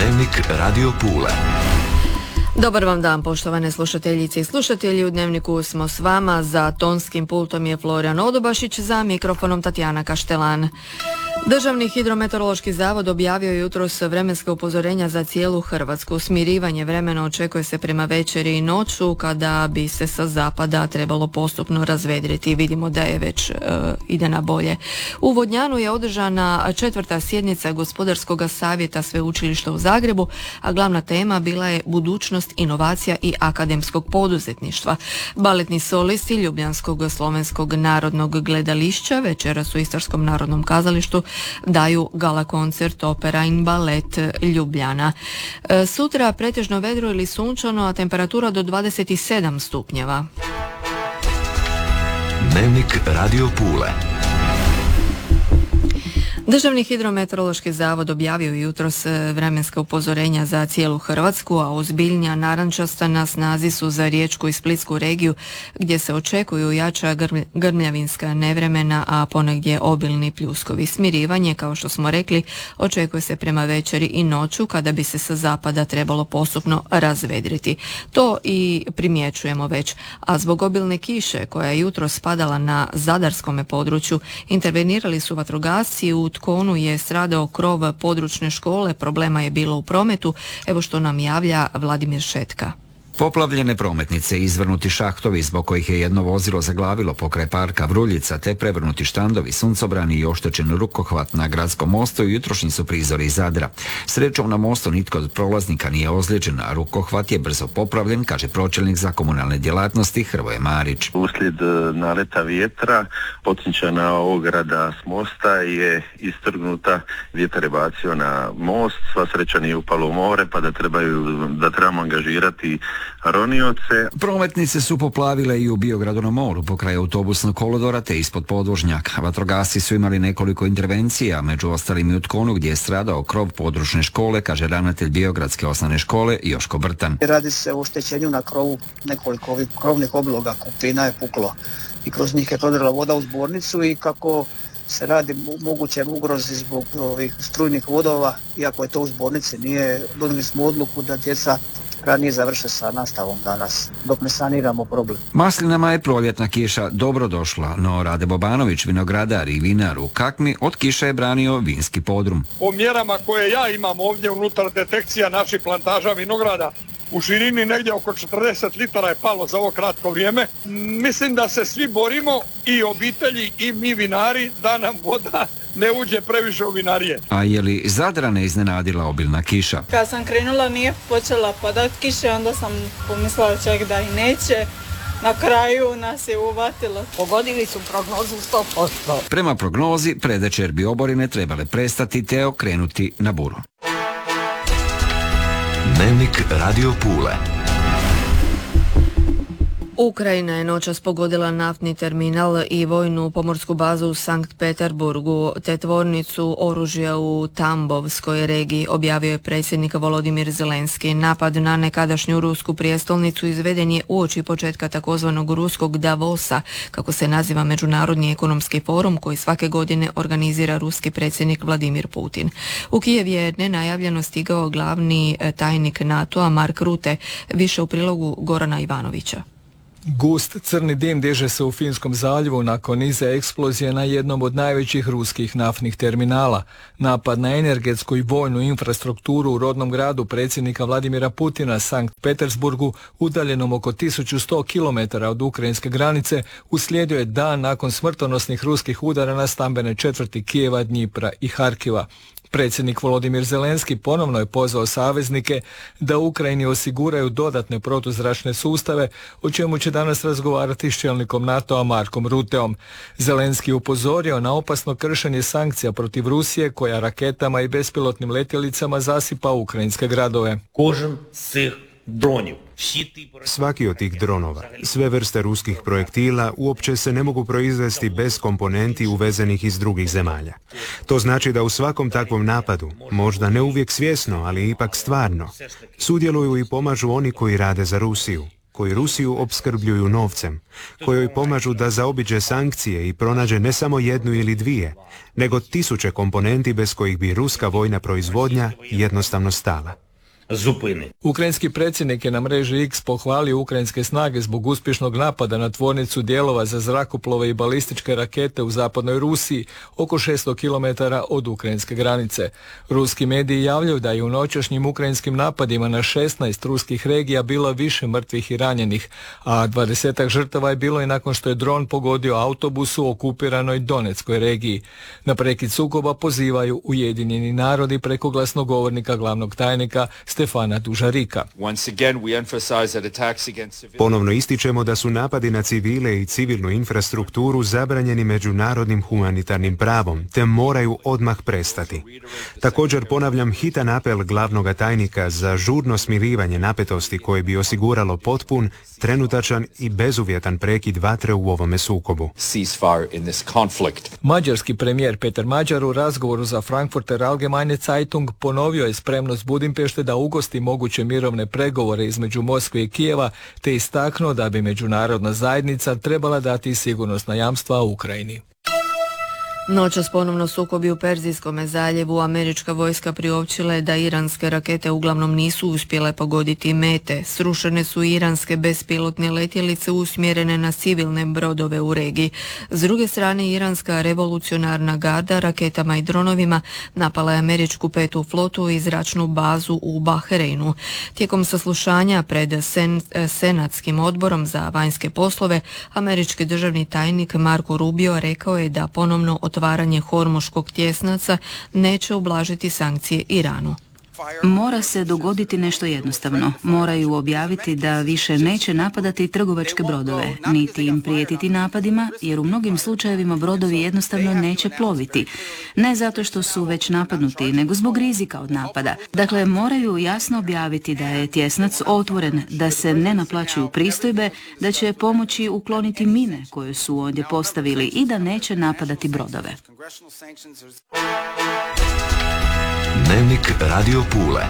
Dnevnik Radio Pule. Dobar vam dan, poštovane slušateljice i slušatelji. U Dnevniku smo s vama, za tonskim pultom je Florijan Odobašić, za mikrofonom Tatjana Kaštelan. Državni hidrometeorološki zavod objavio je jutros vremenska upozorenja za cijelu Hrvatsku. Smirivanje vremena očekuje se prema večeri i noću, kada bi se sa zapada trebalo postupno razvedriti. Vidimo da je već ide na bolje. U Vodnjanu je održana 4. sjednica Gospodarskog savjeta Sveučilišta u Zagrebu, a glavna tema bila je budućnost inovacija i akademskog poduzetništva. Baletni solisti Ljubljanskog slovenskog narodnog gledališća večeras u Istarskom narodnom kazalištu daju gala koncert Opera in Balet Ljubljana. Sutra pretežno vedro ili sunčano, a temperatura do 27 stupnjeva. Dnevnik Radio Pule. Državni hidrometeorološki zavod objavio jutros vremenska upozorenja za cijelu Hrvatsku, a ozbiljnija narančasta na snazi su za riječku i splitsku regiju, gdje se očekuju jača grmljavinska nevremena, a ponegdje obilni pljuskovi. Smirivanje, kao što smo rekli, očekuje se prema večeri i noću, kada bi se sa zapada trebalo postupno razvedriti. To i primjećujemo već, a zbog obilne kiše koja je jutros padala na zadarskome području, intervenirali su vatrogasci. U Tkonu je stradao krov područne škole, problema je bilo u prometu. Evo što nam javlja Vladimir Šetka. Poplavljene prometnice, izvrnuti šahtovi zbog kojih je jedno vozilo zaglavilo pokraj parka Vruljica, te prevrnuti štandovi, suncobrani i oštećen rukohvat na gradskom mostu jutrošnji su prizori iz Zadra. Srećom na mostu nitko od prolaznika nije ozlijeđen, a rukohvat je brzo popravljen, kaže pročelnik za komunalne djelatnosti Hrvoje Marić. Uslijed naleta vjetra odsječana ograda s mosta je istrgnuta, vjetar je bacio na most, sva sreća nije upalo u more, pa da trebamo angažirati ronioce. Prometnice su poplavile i u Biogradu na moru pokraj autobusnog kolodvora te ispod podvožnjaka. Vatrogasci su imali nekoliko intervencija, među ostalim i u Tkonu gdje je stradao krov područne škole, kaže ravnatelj Biogradske osnovne škole Joško Brtan. Radi se o oštećenju na krovu, nekoliko ovih krovnih obloga, kupina je puklo i kroz njih je prodrla voda u zbornicu, i kako se radi moguće ugrozi zbog ovih strujnih vodova, iako je to u zbornici, donijeli smo odluku da djeca ranije završe sa nastavom danas, dok ne saniramo problem. Maslinama je proljetna kiša dobro došla, no Rade Bobanović, vinogradar i vinar u Kakmi, od kiše je branio vinski podrum. Po mjerama koje ja imam ovdje unutar detekcija naših plantaža vinograda, u širini negdje oko 40 litara je palo za ovo kratko vrijeme. Mislim da se svi borimo, i obitelji i mi vinari, da nam voda ne uđe previše u vinarije. A je li Zadrane iznenadila obilna kiša? Kad sam krenula nije počela padat kiše, onda sam pomislila čak da i neće. Na kraju nas je uvatilo. Pogodili su prognozu 100%. Prema prognozi, predvečer bi oborine trebale prestati te okrenuti na buru. Dnevnik Radio Pule. Ukrajina je noćas pogodila naftni terminal i vojnu pomorsku bazu u Sankt Peterburgu, te tvornicu oružja u Tambovskoj regiji, objavio je predsjednik Volodimir Zelenski. Napad na nekadašnju rusku prijestolnicu izveden je uoči početka takozvanog ruskog Davosa, kako se naziva Međunarodni ekonomski forum koji svake godine organizira ruski predsjednik Vladimir Putin. U Kijev je nenajavljeno stigao glavni tajnik NATO-a Mark Rutte, više u prilogu Gorana Ivanovića. Gust crni dim diže se u Finskom zaljevu nakon niza eksplozije na jednom od najvećih ruskih naftnih terminala. Napad na energetsku i vojnu infrastrukturu u rodnom gradu predsjednika Vladimira Putina, Sankt Petersburgu, udaljenom oko 1100 km od ukrajinske granice, uslijedio je dan nakon smrtonosnih ruskih udara na stambene četvrti Kijeva, Dnjipra i Harkiva. Predsjednik Volodimir Zelenski ponovno je pozvao saveznike da Ukrajini osiguraju dodatne protuzračne sustave, o čemu će danas razgovarati s čelnikom NATO-a Markom Rutteom. Zelenski je upozorio na opasno kršenje sankcija protiv Rusije, koja raketama i bespilotnim letjelicama zasipa ukrajinske gradove. Svaki od tih dronova, sve vrste ruskih projektila uopće se ne mogu proizvesti bez komponenti uvezenih iz drugih zemalja. To znači da u svakom takvom napadu, možda ne uvijek svjesno, ali ipak stvarno, sudjeluju i pomažu oni koji rade za Rusiju. koji Rusiju opskrbljuju novcem, kojoj pomažu da zaobiđe sankcije i pronađe ne samo jednu ili dvije, nego tisuće komponenti bez kojih bi ruska vojna proizvodnja jednostavno stala. Ukrajinski predsjednik je na mreži X pohvalio ukrajinske snage zbog uspješnog napada na tvornicu dijelova za zrakoplove i balističke rakete u zapadnoj Rusiji, oko 600 km od ukrajinske granice. Ruski mediji javljaju da je u noćašnjim ukrajinskim napadima na 16 ruskih regija bilo više mrtvih i ranjenih, a 20 žrtava je bilo i nakon što je dron pogodio autobus u okupiranoj Donetskoj regiji. Na prekid sukoba pozivaju Ujedinjeni narodi preko glasnogovornika glavnog tajnika Stefana Dužarika. Ponovno ističemo da su napadi na civile i civilnu infrastrukturu zabranjeni međunarodnim humanitarnim pravom, te moraju odmah prestati. Također ponavljam hitan apel glavnog tajnika za žurno smirivanje napetosti koje bi osiguralo potpun, trenutačan i bezuvjetan prekid vatre u ovome sukobu. Mađarski premijer Peter Mađar u razgovoru za Frankfurter Allgemeine Zeitung ponovio je spremnost Budimpešte da ugosti moguće mirovne pregovore između Moskve i Kijeva, te istaknuo da bi međunarodna zajednica trebala dati sigurnosna jamstva Ukrajini. Noćas ponovno sukobi u Perzijskom zaljevu. Američka vojska priopćila je da iranske rakete uglavnom nisu uspjele pogoditi mete. Srušene su iranske bespilotne letjelice usmjerene na civilne brodove u regiji. S druge strane, iranska revolucionarna garda raketama i dronovima napala je američku petu flotu i zračnu bazu u Bahreinu. Tijekom saslušanja pred Senatskim odborom za vanjske poslove, američki državni tajnik Marco Rubio rekao je da ponovno otvaranje Hormuškog tjesnaca neće ublažiti sankcije Iranu. Mora se dogoditi nešto jednostavno. Moraju objaviti da više neće napadati trgovačke brodove, niti im prijetiti napadima, jer u mnogim slučajevima brodovi jednostavno neće ploviti. Ne zato što su već napadnuti, nego zbog rizika od napada. Dakle, moraju jasno objaviti da je tjesnac otvoren, da se ne naplaćuju pristojbe, da će pomoći ukloniti mine koje su ondje postavili i da neće napadati brodove. Dnevnik Radio Pule.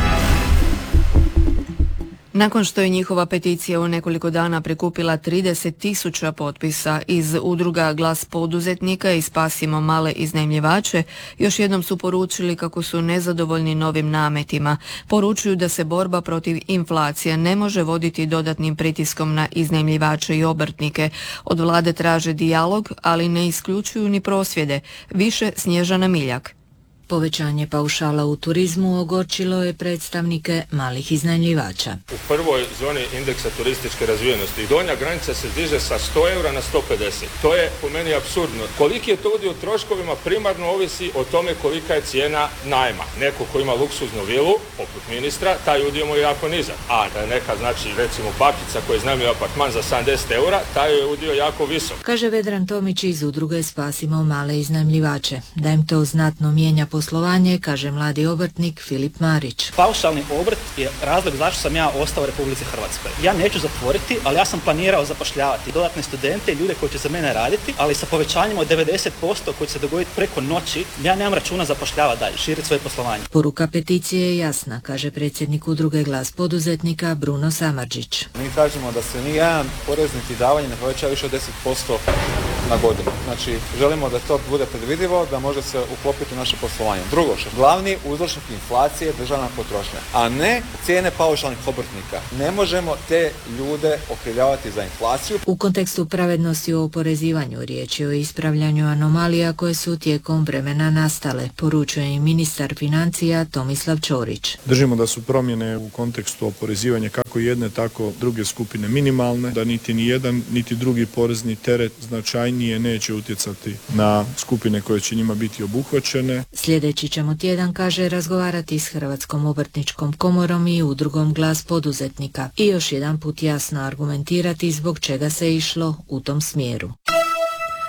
Nakon što je njihova peticija u nekoliko dana prikupila 30.000 potpisa iz udruga Glas poduzetnika i Spasimo male iznajmljivače, još jednom su poručili kako su nezadovoljni novim nametima. Poručuju da se borba protiv inflacije ne može voditi dodatnim pritiskom na iznajmljivače i obrtnike. Od vlade traže dijalog, ali ne isključuju ni prosvjede. Više Snježana Miljak. Povećanje paušala u turizmu ogorčilo je predstavnike malih iznajmljivača. U prvoj zoni indeksa turističke razvijenosti donja granica se diže sa 100 eura na 150. To je po meni apsurdno. Koliki je to udio u troškovima primarno ovisi o tome kolika je cijena najma. Neko ko ima luksuznu vilu, poput ministra, taj udio mu je jako nizak. A neka, znači, recimo bakica koja iznajmljuje apartman za 70 eura, taj je udio jako visok. Kaže Vedran Tomić iz udruge Spasimo male iznajmljivače. Da im to znatno mijenja poslovanje, kaže mladi obrtnik Filip Marić. Paušalni obrt je razlog zašto sam ja ostao u Republici Hrvatskoj. Ja neću zatvoriti, ali ja sam planirao zapošljavati dodatne studente i ljude koji će za mene raditi, ali sa povećanjem od 90% koji će se dogoditi preko noći, ja nemam računa zapošljavati dalje, širiti svoje poslovanje. Poruka peticije je jasna, kaže predsjednik udruge Glas poduzetnika Bruno Samardžić. Mi kažemo da se nijedan porez niti davanje ne poveća više od 10% na godinu. Znači, želimo da to bude predvidivo, da može se uklopiti u naše poslovanje. Drugo, glavni uzročnik inflacije je državna potrošnja, a ne cijene paušalnih obrtnika. Ne možemo te ljude okrivljavati za inflaciju. U kontekstu pravednosti u oporezivanju riječ je o ispravljanju anomalija koje su tijekom vremena nastale, poručuje i ministar financija Tomislav Ćorić. Držimo da su promjene u kontekstu oporezivanja kako jedne, tako druge skupine minimalne, da niti ni jedan, niti drugi porezni teret značajnije neće utjecati na skupine koje će njima biti obuhvaćene. Sljedeći ćemo tjedan, kaže, razgovarati s Hrvatskom obrtničkom komorom i udrugom Glas poduzetnika i još jedan put jasno argumentirati zbog čega se išlo u tom smjeru.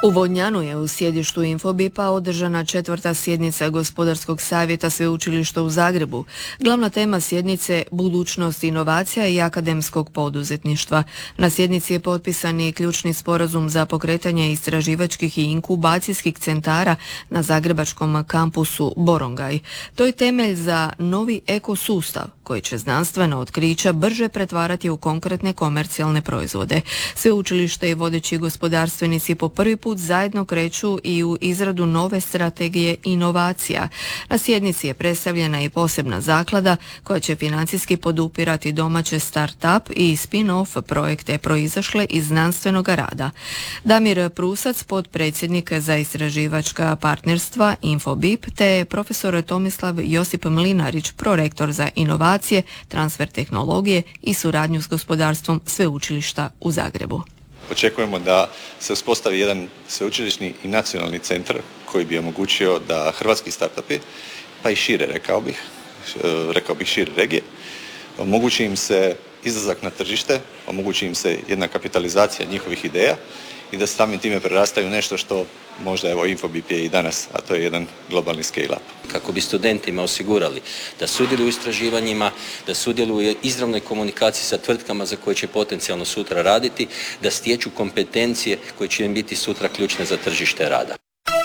U Vodnjanu je u sjedištu Infobipa održana 4. sjednica Gospodarskog savjeta Sveučilišta u Zagrebu. Glavna tema sjednice budućnost inovacija i akademskog poduzetništva. Na sjednici je potpisan i ključni sporazum za pokretanje istraživačkih i inkubacijskih centara na zagrebačkom kampusu Borongaj. To je temelj za novi ekosustav koji će znanstvena otkrića brže pretvarati u konkretne komercijalne proizvode. Sveučilište i vodeći gospodarstvenici po prvi put zajedno kreću i u izradu nove strategije inovacija. Na sjednici je predstavljena i posebna zaklada koja će financijski podupirati domaće start-up i spin-off projekte proizašle iz znanstvenog rada. Damir Prusac, potpredsjednik za istraživačka partnerstva Infobip, te profesor Tomislav Josip Mlinarić, prorektor za inovacije, transfer tehnologije i suradnju s gospodarstvom Sveučilišta u Zagrebu. Očekujemo da se uspostavi jedan sveučilišni i nacionalni centar koji bi omogućio da hrvatski startupi, pa i šire rekao bih šire regije, omogući im se izlazak na tržište, omogući im se jedna kapitalizacija njihovih ideja i da samim time prerastaju nešto što možda evo Infobip je i danas, a to je jedan globalni scale-up. Kako bi studentima osigurali da sudjeluju u istraživanjima, da sudjeluju u izravnoj komunikaciji sa tvrtkama za koje će potencijalno sutra raditi, da stječu kompetencije koje će im biti sutra ključne za tržište rada.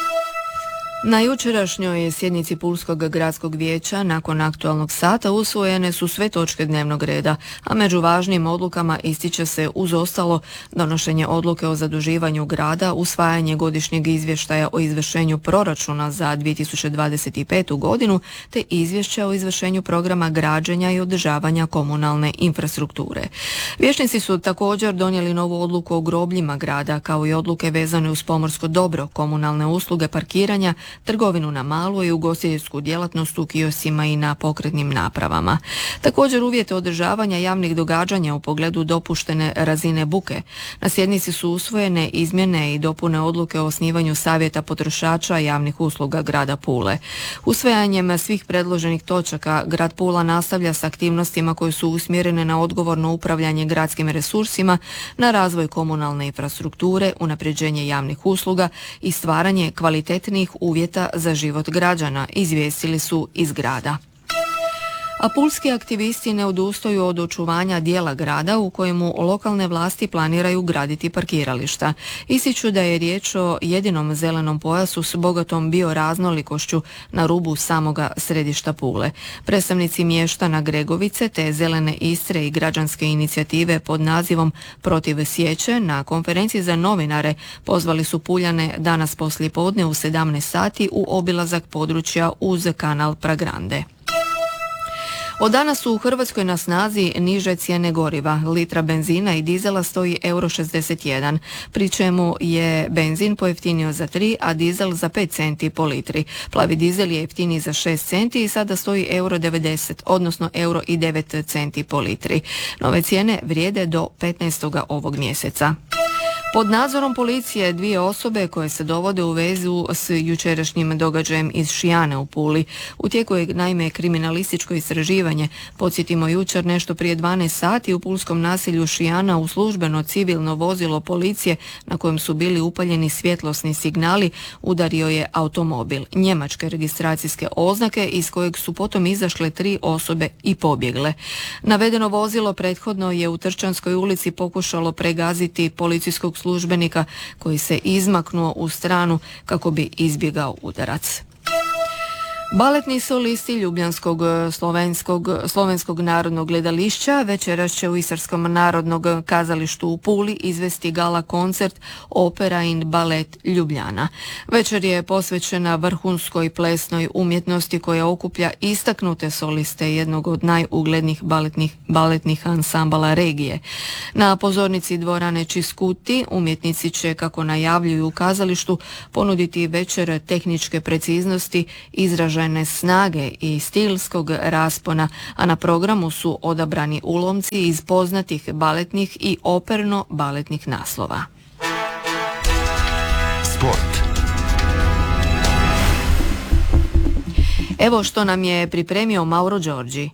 Na jučerašnjoj sjednici Pulskog gradskog vijeća nakon aktualnog sata usvojene su sve točke dnevnog reda, a među važnim odlukama ističe se uz ostalo donošenje odluke o zaduživanju grada, usvajanje godišnjeg izvještaja o izvršenju proračuna za 2025. godinu te izvješće o izvršenju programa građenja i održavanja komunalne infrastrukture. Vijećnici su također donijeli novu odluku o grobljima grada kao i odluke vezane uz pomorsko dobro, komunalne usluge parkiranja, trgovinu na malo i ugostiteljsku djelatnost u kiosima i na pokretnim napravama. Također uvjete održavanja javnih događanja u pogledu dopuštene razine buke. Na sjednici su usvojene izmjene i dopune odluke o osnivanju savjeta potrošača javnih usluga grada Pule. Usvajanjem svih predloženih točaka grad Pula nastavlja s aktivnostima koje su usmjerene na odgovorno upravljanje gradskim resursima, na razvoj komunalne infrastrukture, unapređenje javnih usluga i stvaranje kvalitetnijih uvjeta za život građana, izvijestili su iz grada. A pulski aktivisti ne odustaju od očuvanja dijela grada u kojemu lokalne vlasti planiraju graditi parkirališta. Ističu da je riječ o jedinom zelenom pojasu s bogatom bioraznolikošću na rubu samoga središta Pule. Predstavnici mještana Gregovice te Zelene Istre i građanske inicijative pod nazivom Protiv sječe na konferenciji za novinare pozvali su Puljane danas poslijepodne u 17 sati u obilazak područja uz kanal Pragrande. Od danas su u Hrvatskoj na snazi niže cijene goriva. Litra benzina i dizela stoji €61, pri čemu je benzin pojeftinio za 3, a dizel za 5 centi po litri. Plavi dizel je jeftiniji za 6 centi i sada stoji €90, odnosno €9 po litri. Nove cijene vrijede do 15. ovog mjeseca. Pod nadzorom policije 2 osobe koje se dovode u vezu s jučerašnjim događajem iz Šijane u Puli. U tijeku je naime kriminalističko istraživanje. Podsjetimo, jučer nešto prije 12 sati u pulskom naselju Šijana u službeno civilno vozilo policije na kojem su bili upaljeni svjetlosni signali udario je automobil njemačke registracijske oznake iz kojeg su potom izašle 3 osobe i pobjegle. Navedeno vozilo prethodno je u Tršćanskoj ulici pokušalo pregaziti policijskog službenika koji se izmaknuo u stranu kako bi izbjegao udarac. Baletni solisti Ljubljanskog slovenskog narodnog gledališća večeras će u Istarskom narodnog kazalištu u Puli izvesti gala koncert Opera in Balet Ljubljana. Večer je posvećena vrhunskoj plesnoj umjetnosti koja okuplja istaknute soliste jednog od najuglednijih baletnih ansambala regije. Na pozornici dvorane Čiskuti umjetnici će, kako najavljuju u kazalištu, ponuditi večer tehničke preciznosti, izražajne snage i stilskog raspona, a na programu su odabrani ulomci iz poznatih baletnih i operno-baletnih naslova. Sport. Evo što nam je pripremio Mauro Đorđi.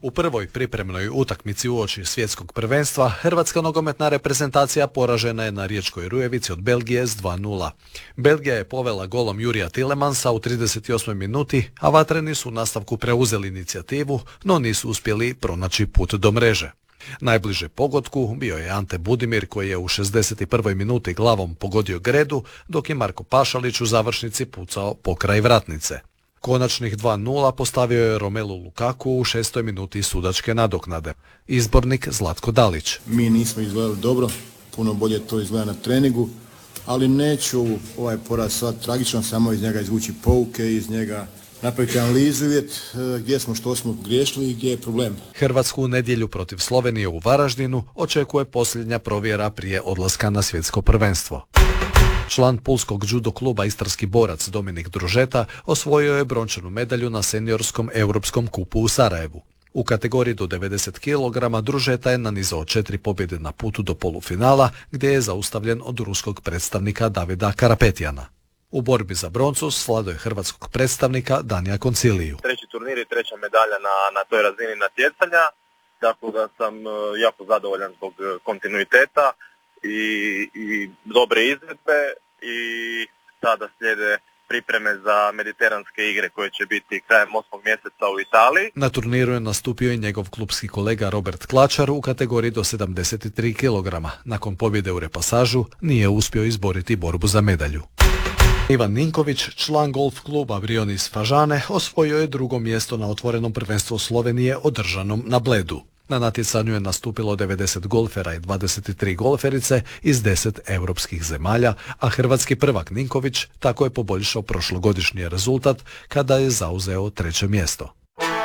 U prvoj pripremnoj utakmici uoči svjetskog prvenstva hrvatska nogometna reprezentacija poražena je na Riječkoj Rujevici od Belgije s 2:0. Belgija je povela golom Jurija Tielemansa u 38. minuti, a vatreni su u nastavku preuzeli inicijativu, no nisu uspjeli pronaći put do mreže. Najbliže pogodku bio je Ante Budimir koji je u 61. minuti glavom pogodio gredu, dok je Marko Pašalić u završnici pucao pokraj vratnice. Konačnih 2:0 postavio je Romelu Lukaku u 6. minuti sudačke nadoknade. Izbornik Zlatko Dalić. Mi nismo izgledali dobro, puno bolje to izgleda na treningu, ali neću ovaj poraz sad tragično, samo iz njega izvući pouke, iz njega napraviti analizu, vidjeti gdje smo, što smo griješili i gdje je problem. Hrvatsku u nedjelju protiv Slovenije u Varaždinu očekuje posljednja provjera prije odlaska na svjetsko prvenstvo. Član pulskog judo kluba Istarski borac Dominik Družeta osvojio je brončanu medalju na seniorskom europskom kupu u Sarajevu. U kategoriji do 90 kg Družeta je nanizao 4 pobjede na putu do polufinala, gdje je zaustavljen od ruskog predstavnika Davida Karapetjana. U borbi za broncu svladao je hrvatskog predstavnika Danija Konciliju. Treći turnir i treća medalja na toj razini natjecanja, tako da sam jako zadovoljan zbog kontinuiteta i dobre izvedbe i sada slijede pripreme za mediteranske igre koje će biti krajem 8. mjeseca u Italiji. Na turniru je nastupio i njegov klubski kolega Robert Klačar u kategoriji do 73 kg. Nakon pobjede u repasažu nije uspio izboriti borbu za medalju. Ivan Ninković, član golf kluba Brionis Fažane, osvojio je drugo mjesto na otvorenom prvenstvu Slovenije održanom na Bledu. Na natjecanju je nastupilo 90 golfera i 23 golferice iz 10 europskih zemalja, a hrvatski prvak Ninković tako je poboljšao prošlogodišnji rezultat kada je zauzeo 3. mjesto.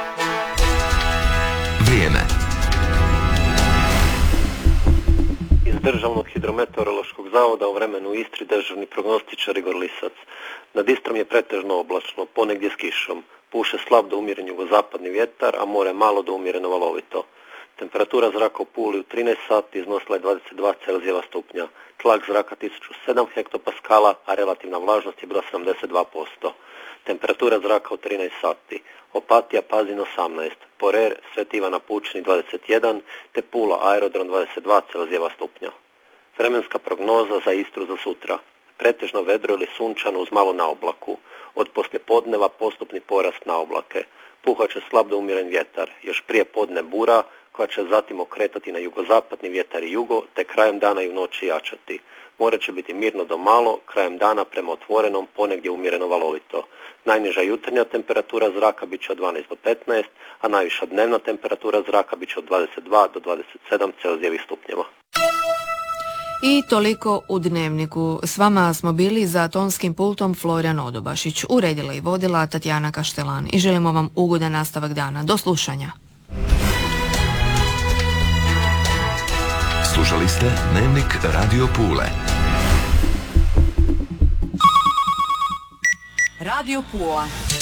Vrijeme. Iz Državnog hidrometeorološkog zavoda u vremenu Istri državni prognostičar Igor Lisac. Nad Istrom je pretežno oblačno, ponegdje s kišom. Puše slab do umjeren jugozapadni vjetar, a more malo do umjereno valovito. Temperatura zraka u Puli u 13 sati iznosila je 22 Celzijeva stupnja. Tlak zraka 1007 hektopaskala, a relativna vlažnost je bila 72%. Temperatura zraka u 13 sati. Opatija, Pazin 18, Porer, Sveti Ivan na Pučini 21, te Pula aerodrom 22 Celzijeva stupnja. Vremenska prognoza za Istru za sutra. Pretežno vedro ili sunčano uz malo na oblaku. Od poslijepodneva postupni porast na oblake. Puhat će slab do umjeren vjetar, još prije podne bura, koja će zatim okretati na jugozapadni vjetar i jugo, te krajem dana i u noći jačati. More će biti mirno do malo, krajem dana prema otvorenom, ponegdje umjereno valovito. Najniža jutarnja temperatura zraka bit će od 12 do 15, a najviša dnevna temperatura zraka bit će od 22 do 27 Celzijevih stupnjeva. I toliko u Dnevniku. S vama smo bili za tonskim pultom Florijan Odobašić, uredila i vodila Tatjana Kaštelan i želimo vam ugodan nastavak dana. Do slušanja. Slušali ste Dnevnik Radio Pule. Radio Pula.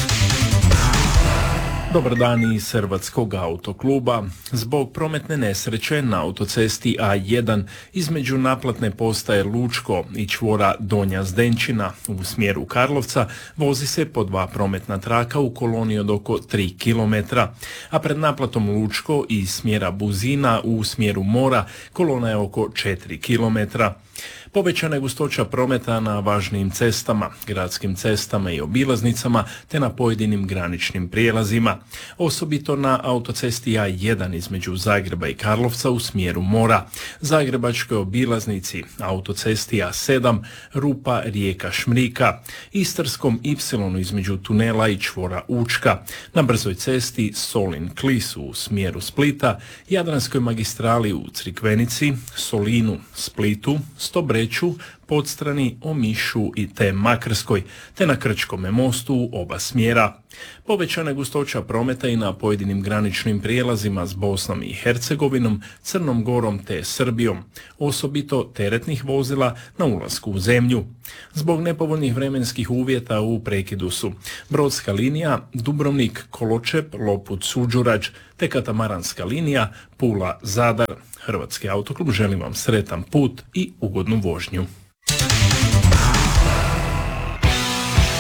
Dobar dan iz Hrvatskog autokluba. Zbog prometne nesreće na autocesti A1 između naplatne postaje Lučko i čvora Donja Zdenčina u smjeru Karlovca vozi se po 2 prometna traka u koloni od oko 3 km, a pred naplatom Lučko iz smjera Buzina u smjeru Mora kolona je oko 4 km. Povećana je gustoća prometa na važnijim cestama, gradskim cestama i obilaznicama te na pojedinim graničnim prijelazima, osobito na autocesti A1 između Zagreba i Karlovca u smjeru Mora, Zagrebačkoj obilaznici, autocesti A7, Rupa, Rijeka, Šmrika, Istarskom Y između tunela i čvora Učka, na brzoj cesti Solin-Klis u smjeru Splita, Jadranskoj magistrali u Crikvenici, Solinu, Splitu, Stobreću, Podstrani, Omišu i te Makarskoj, te na Krčkome mostu u oba smjera. Povećana je gustoća prometa i na pojedinim graničnim prijelazima s Bosnom i Hercegovinom, Crnom Gorom te Srbijom, osobito teretnih vozila na ulasku u zemlju. Zbog nepovoljnih vremenskih uvjeta u prekidu su brodska linija Dubrovnik, Koločep, Lopud, Suđurađ, te katamaranska linija Pula, Zadar. Hrvatski autoklub želim vam sretan put i ugodnu vožnju.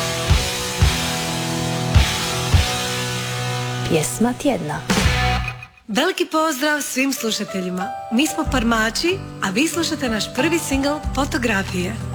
Pjesma tjedna. Veliki pozdrav svim slušateljima. Mi smo Parmači, a vi slušate naš prvi singl Fotografije.